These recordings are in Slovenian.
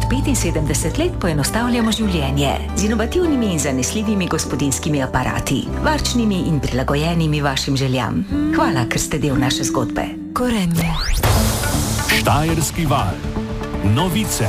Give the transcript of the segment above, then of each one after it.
75 let poenostavljamo življenje z inovativnimi in zanesljivimi gospodinjskimi aparati, varčnimi in prilagojenimi vašim željam. Hvala, ker ste del naše zgodbe. Gorenje. Štajerski val. Novice.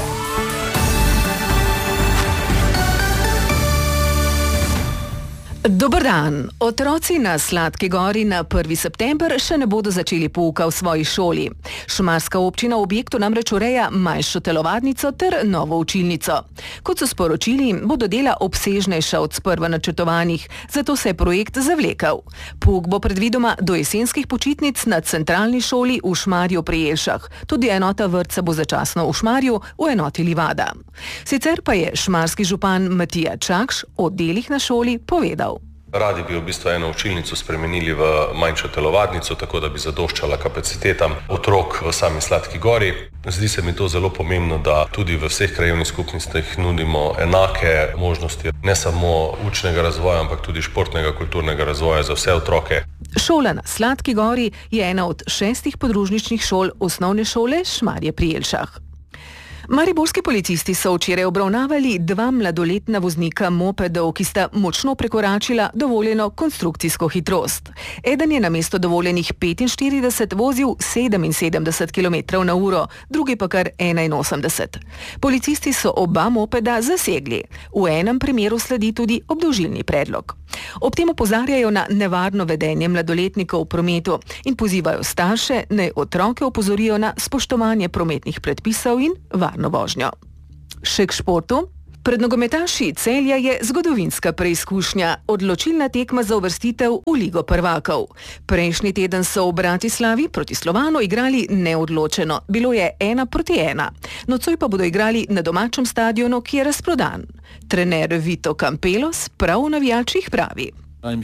Dober dan. Otroci na Sladki gori na 1. september še ne bodo začeli pouka v svoji šoli. Šmarska občina v objektu namreč ureja manjšo telovadnico ter novo učilnico. Kot so sporočili, bodo dela obsežnejša od sprva načrtovanih, zato se je projekt zavlekel. Pouk bo predvidoma do jesenskih počitnic na centralni šoli v Šmarju pri Jelšah. Tudi enota vrtca bo začasno v Šmarju, v enoti Livada. Sicer pa je šmarski župan Matija Čakš o delih na šoli povedal. Radi bi v bistvu eno učilnico spremenili v manjšo telovadnico, tako da bi zadoščala kapacitetam otrok v sami Sladki gori. Zdi se mi to zelo pomembno, da tudi v vseh krajevnih skupnostih nudimo enake možnosti, ne samo učnega razvoja, ampak tudi športnega, kulturnega razvoja za vse otroke. Šola na Sladki gori je ena od 6 podružničnih šol osnovne šole Šmarje pri Jelšah. Mariborski policisti so včeraj obravnavali 2 mladoletna voznika mopedov, ki sta močno prekoračila dovoljeno konstrukcijsko hitrost. Eden je namesto dovoljenih 45 vozil 77 km/h, drugi pa kar 81. Policisti so oba mopeda zasegli. V enem primeru sledi tudi obdolžilni predlog. Ob tem opozarjajo na nevarno vedenje mladoletnikov v prometu in pozivajo starše, naj otroke opozorijo na spoštovanje prometnih predpisov in varno vožnjo. Še k športu. Pred nogometaši Celja je zgodovinska preizkušnja, odločilna tekma za uvrstitev v Ligo prvakov. Prejšnji teden so v Bratislavi proti Slovanu igrali neodločeno, bilo je 1-1. Nocoj pa bodo igrali na domačem stadionu, ki je razprodan. Trener Vito Campelos prav o navijačih pravi.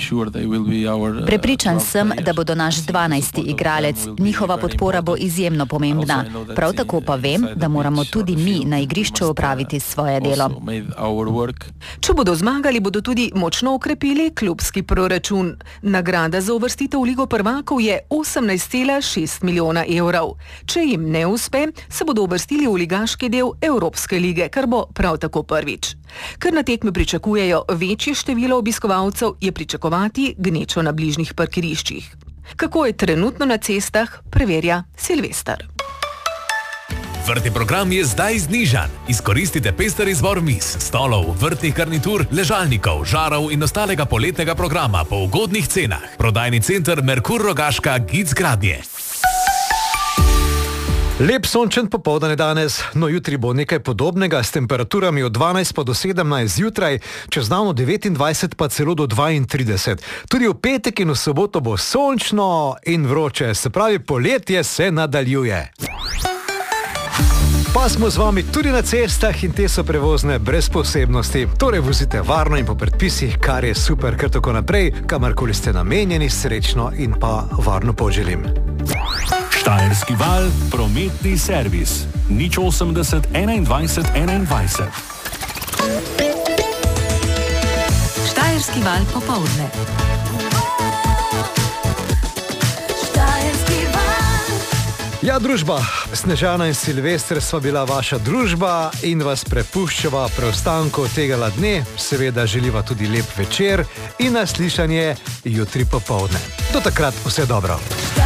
Prepričan sem, da bodo naš 12. igralec. Njihova podpora bo izjemno pomembna. Prav tako pa vem, da moramo tudi mi na igrišču opraviti svoje delo. Če bodo zmagali, bodo tudi močno okrepili klubski proračun. Nagrada za uvrstitev v Ligo prvakov je 18,6 milijona evrov. Če jim ne uspe, se bodo uvrstili v ligaški del Evropske lige, kar bo prav tako prvič. Ker na tekmi pričakujejo večje število obiskovalcev, je pričakovati gnečo na bližnjih parkiriščih. Kako je trenutno na cestah, preverja Silvester. Vrtni program je zdaj znižan. Izkoristite pester izbor miz, stolov, vrtnih garnitur, ležalnikov, žarov in ostalega poletnega programa po ugodnih cenah. Prodajni center Merkur Rogaška Gic Gradnje. Lep sončen popoldan je danes, no jutri bo nekaj podobnega s temperaturami od 12 pa do 17 zjutraj, čez dan od 29 pa celo do 32. Tudi v petek in v soboto bo sončno in vroče, se pravi poletje se nadaljuje. Pa smo z vami tudi na cestah in te so prevozne brez posebnosti. Torej vozite varno in po predpisih, kar je super, ker tako naprej, kamorkoli ste namenjeni, srečno in pa varno poželim. Štajerski val, prometni servis. 080 21 21. Štajerski val popoldne. Ja, družba, Snežana in Silvester sva bila vaša družba in vas prepuščava preostanku tega dne. Seveda želiva tudi lep večer in naslišanje jutri popoldne. Do takrat vse dobro.